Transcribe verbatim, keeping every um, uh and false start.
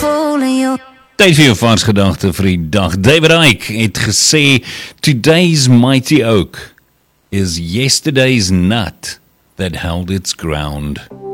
fooling you. Tyd vir jou vars gedagte vir die dag. David Icke het gesê, today's mighty oak is yesterday's nut that held its ground.